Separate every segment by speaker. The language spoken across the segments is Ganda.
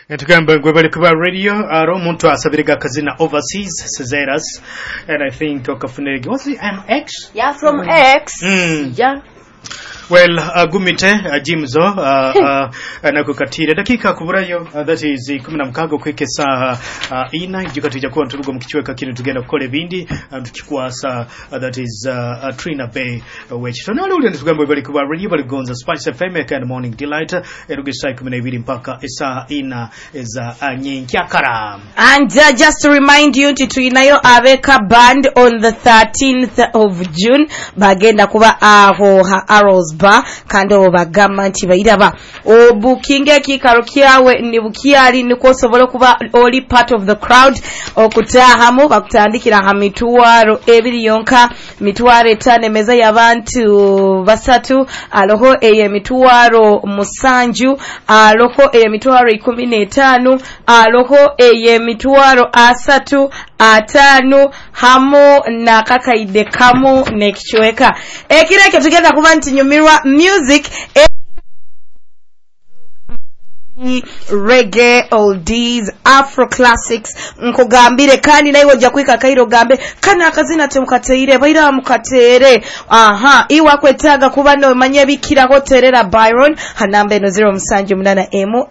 Speaker 1: Tugamba gwebali kuba radio omuntu asabiriga kazina overseas Cesaras and I think tokafunere was it MX?
Speaker 2: Yeah, from X. Yeah.
Speaker 1: Well, gumite Jimzo nakukatira dakika kuburayo that is 16 kweke saa ina jikatija kwa nturugo mkichweka kinu tugenda kukole bindi tukikwasa that is Trina Bay which so nalo uli tugamba bali kuba radio bali gonza Spice FM and Morning Delight erugisa 12 mpaka saa ina eza nyenkyakara.
Speaker 2: And just to remind you tuinayo Aveka band on the 13th of June bagenda kuba aho Arrows Bar kando bagamba nti bayiraba obukinge kikaro kyawe ni bukiali niko sobola kuba oli part of the crowd okutahamu bakutandikira ha mitwaro ebiri yonka mitwaro 5 meza y'abantu basatu aloho eye mitwaro musanju aloho eye mitwaro 15 aloho eye mitwaro 3 5 hamu na kakaide kamu nekichweka ekireke tugenda kuba nti nyumirwa music reggae, oldies, afro classics nkugambire kandi nayo ojja kwika kairo gambe kana akazina temukateire bayira mukatere iwa kwetaga kuba no manye bikira hoterera Byron hanamba eno 07 M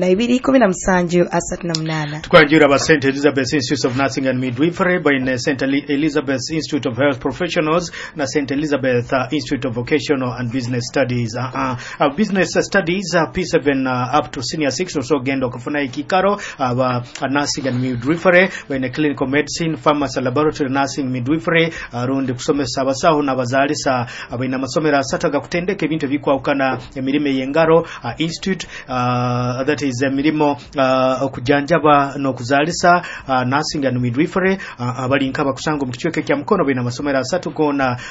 Speaker 2: 2217
Speaker 1: tukwanjira ba St Elizabeth Institute of Nursing and Midwifery by St Elizabeth Institute of Health Professionals na St Elizabeth Institute of Vocational and Business Studies business studies P7 up to senior 6 or so gendo kufuna ikikaro nursing and midwifery when clinical medicine pharmacy laboratory nursing midwifery rundi kusomesa abasaho n'abazalisa abina masomera asataga kutendeka ebintu bikwawukana emirime yengaro institute that is emirimo okujanjaba n'okuzalisa nursing and midwifery abali nkaba kusanga mu kichweke kya mukono bina masomera asatu kona